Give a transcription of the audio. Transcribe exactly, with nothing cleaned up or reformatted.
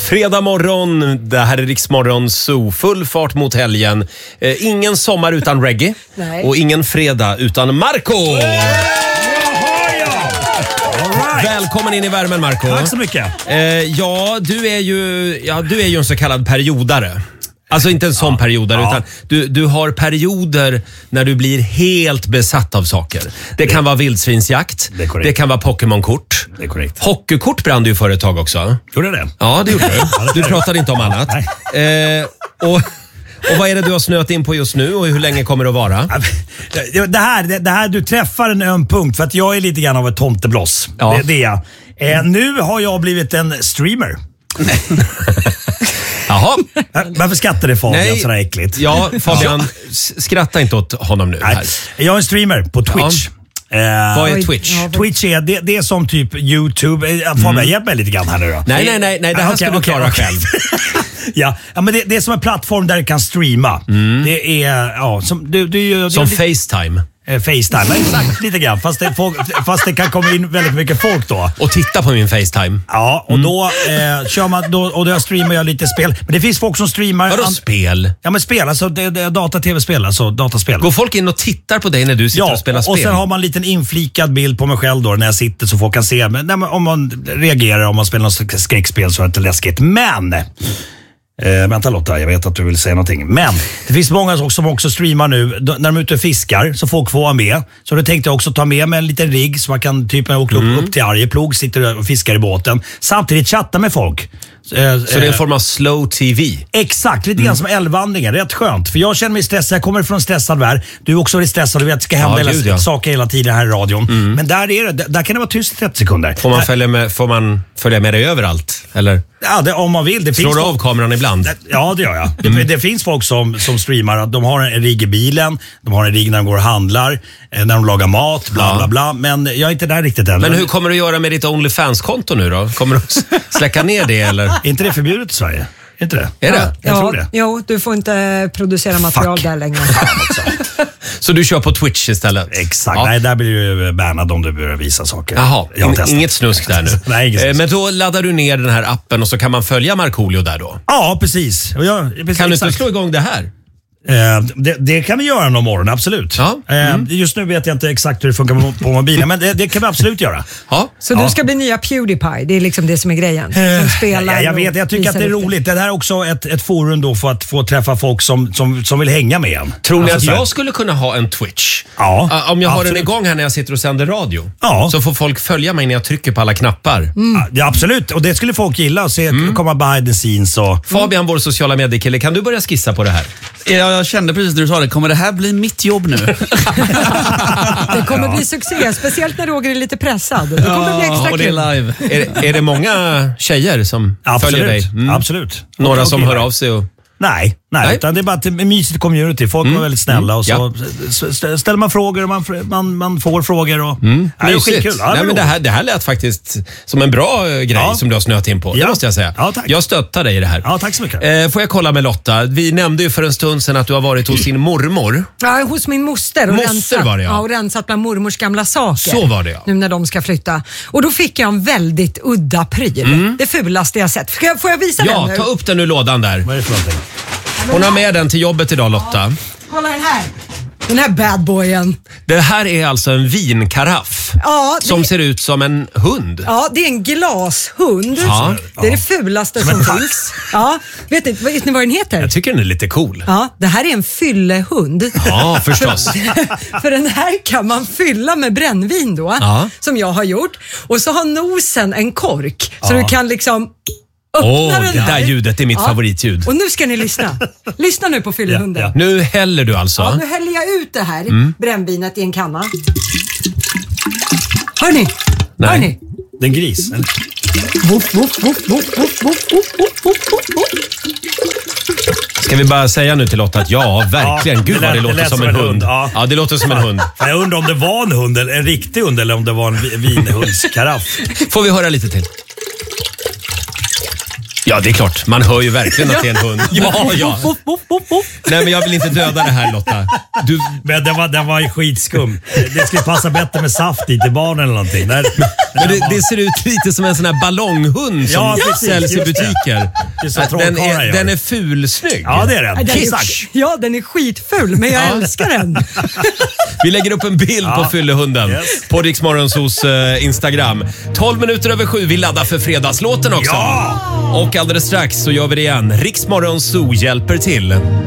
Fredag morgon, det här är Riksmorgon Zoo. Full fart mot helgen. Eh, ingen sommar utan reggae. Nej. Och ingen fredag utan Marco. Right. Välkommen in i värmen, Marco. Tack så mycket. Eh, ja, du är ju, ja, du är ju en så kallad periodare. Alltså inte en sån ja. periodare, ja. utan du, du har perioder när du blir helt besatt av saker. Det kan det, vara vildsvinsjakt, det, det kan vara Pokémon-kort. Det är korrekt. Hockeykort brann du ju företag också. Gjorde det? Ja, det gjorde du. Du pratade inte om annat. Eh, och, och vad är det du har snöat in på just nu och hur länge kommer det att vara? Det här, det, det här du träffar en öm punkt för att jag är lite grann av ett tomtebloss. Ja. Det, det är jag. Eh, nu har jag blivit en streamer. Jaha. Varför skrattar det Fabian sådär äckligt? Ja, Fabian, skratta inte åt honom nu. Här. Jag är en streamer på Twitch. Ja. Eh, Vad är Twitch? Twitch är, det, det är som typ YouTube. Fabian, mm. hjälp mig lite grann här nu då. Nej, nej, nej, nej det här ah, okay, ska du klara okay, själv. ja, ja, men det, det är som en plattform där du kan streama. Mm. Det är, ja, som... Du, du, du, som du, FaceTime. FaceTime, exakt, lite grann. Fast det, folk, fast det kan komma in väldigt mycket folk då. Och titta på min FaceTime. Ja, och mm. då eh, kör man, då, och då streamar jag lite spel. Men det finns folk som streamar... Vadå spel? Ja, men spel, alltså det, det, data-tv-spel, alltså dataspel. Går folk in och tittar på dig när du sitter ja, och spelar spel? och sen har man en liten inflikad bild på mig själv då när jag sitter så folk kan se. Men, nej, men om man reagerar, om man spelar något skräckspel så är det inte läskigt. Men... Eh, vänta Lotta, jag vet att du vill säga någonting. Men det finns många som också streamar nu när de är ute och fiskar så folk får vara med. Så då tänkte jag också ta med mig en liten rigg så man kan typ åka mm. upp till Arjeplog, sitter och fiskar i båten. Samtidigt chatta med folk. Så det är en form av slow T V? Exakt, lite grann mm. som älvvandringen. Rätt skönt. För jag känner mig stressad, jag kommer från en stressad värld. Du är också väldigt stressad, du vet att det ska hända ja, hela, ja. saker hela tiden här i radion. Mm. Men där är det, där kan det vara tyst i trettio sekunder. Får man följa med, får man följa med dig överallt? Eller? Ja, det, om man vill. Det Slår du av kameran ibland? Det, ja, det gör jag. Mm. Det, det finns folk som, som streamar att de har en rigg i bilen, de har en rigg när de går och handlar, när de lagar mat, bla bla bla. Men jag är inte där riktigt än. Men hur kommer du göra med ditt OnlyFans-konto nu då? Kommer du släcka ner det eller? Är inte det förbjudet i Sverige? Är inte det? Är det? Jag ja, tror det. Jo, du får inte producera material Fuck. där längre. Så du kör på Twitch istället? Exakt. Ja. Nej, där blir du bannad om du börjar visa saker. Jaha, In, inget snusk där nu. Nej, inget snusk. Men då laddar du ner den här appen och så kan man följa Markoolio där då? Ja, precis. Och jag, precis kan du exakt. inte slå igång det här? Eh, det, det kan vi göra någon morgon, absolut. Ja. Mm. Eh, just nu vet jag inte exakt hur det funkar på, på mobilen, men det, det kan vi absolut göra. Ja. Så ja. du ska bli nya PewDiePie, det är liksom det som är grejen? Som spelar ja, jag vet, jag tycker att det är lite. roligt. Det här är också ett, ett forum då för att få träffa folk som, som, som vill hänga med en. Tror ni alltså, att jag skulle kunna ha en Twitch? Ja. Uh, om jag har absolut. den igång här när jag sitter och sänder radio. Ja. Så får folk följa mig när jag trycker på alla knappar. Mm. Ja, absolut, och det skulle folk gilla att se, mm. komma behind the scenes och... Fabian, vår sociala mediekille, kan du börja skissa på det här? Ja, jag kände precis när du sa det. Kommer det här bli mitt jobb nu? Det kommer ja. bli succé, speciellt när Roger är lite pressad. Det kommer ja, bli extra och det är live. Är, är det många tjejer som absolut. följer dig? Mm. Absolut. Några och, som och hör av sig och... Nej, nej, nej, utan det är bara ett mysigt community. Folk mm. var väldigt snälla och så ja. ställer man frågor och man, man, man får frågor. Och, mm. nej, det är skitkul. Ja, nej, men det, här, det här lät faktiskt som en bra grej ja. som du har snöat in på. Ja. Det måste jag säga. Ja, tack. Jag stöttar dig i det här. Ja, tack så mycket. Eh, får jag kolla med Lotta? Vi nämnde ju för en stund sedan att du har varit hos sin mormor. Ja, hos min moster. Och moster rensat, var det ja. ja. Och rensat bland mormors gamla saker. Så var det ja. Nu när de ska flytta. Och då fick jag en väldigt udda pryl. Mm. Det fulaste jag sett. Får jag, får jag visa ja, den nu? Ja, ta upp den ur lådan där. Vad är det för någonting? Hon har med den till jobbet idag, Lotta. Ja. Kolla den här. Den här bad boyen. Det här är alltså en vinkaraff ja, som det... ser ut som en hund. Ja, det är en glashund. Ja. Det är det fulaste som finns. Ja, vet ni, vet ni vad den heter? Jag tycker den är lite cool. Ja, det här är en fyllehund. Ja, förstås. för, för den här kan man fylla med brännvin då, ja. som jag har gjort. Och så har nosen en kork, så ja. du kan liksom... Åh, oh, det där ljudet är mitt ja. favoritljud. Och nu ska ni lyssna. Lyssna nu på fyllehunden. Ja, ja. Nu häller du alltså. Ja, nu häller jag ut det här mm. brännvinet i en kanna. Hör ni? Nej. Hör ni? Det är en gris. Eller? Voff, voff, voff, voff, voff, voff, voff, voff, voff. Ska vi bara säga nu till Lotta att ja, verkligen. Ja, Gud vad det, det låter som, som en hund. hund. Ja. ja, det låter som en hund. Jag undrar om det var en hund, en riktig hund eller om det var en vinhundskaraff. Får vi höra lite till? Ja, det är klart. Man hör ju verkligen att det är en hund. Ja, ja. Nej, men jag vill inte döda det här, Lotta. Du... Men den var, den var ju skitskum. Det skulle passa bättre med saft i till barnen eller någonting. Där, men det, det ser ut lite som en sån här ballonghund som ja, precis, säljs i butiker. Det. Den är, den är fulsnygg. Ja, det är den. Den är, ja, den är skitful, men jag älskar den. Vi lägger upp en bild ja. på fyllehunden yes. på Rix Morgonzos uh, Instagram. tolv minuter över sju. Vi laddar för fredagslåten också. Ja! Och alldeles strax så gör vi det igen. Rix Morgonzo hjälper till.